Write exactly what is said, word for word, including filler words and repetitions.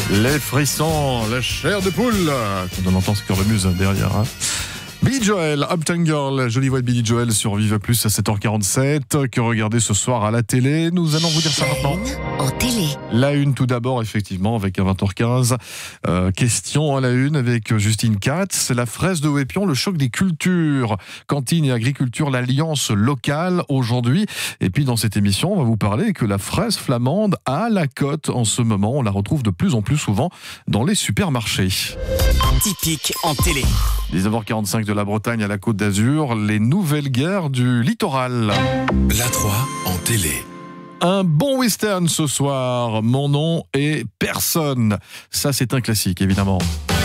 Les frissons, la chair de poule. On entend ce cornemuse derrière. Hein. Billy Joel, Uptown Girl, jolie voix de Billy Joel sur Vive Plus à sept heures quarante-sept. Que regardez ce soir à la télé? Nous allons vous dire ça maintenant. En télé. La une tout d'abord, effectivement, avec à vingt heures quinze. Euh, question à la une avec Justine Katz. La fraise de Wépion, le choc des cultures. Cantine et agriculture, l'alliance locale aujourd'hui. Et puis dans cette émission, on va vous parler que la fraise flamande a la cote en ce moment. On la retrouve de plus en plus souvent dans les supermarchés. Typique en télé. dix-neuf heures quarante-cinq de la Bretagne à la Côte d'Azur, les nouvelles guerres du littoral. La trois en télé. Un bon western ce soir, mon nom est personne. Ça c'est un classique évidemment.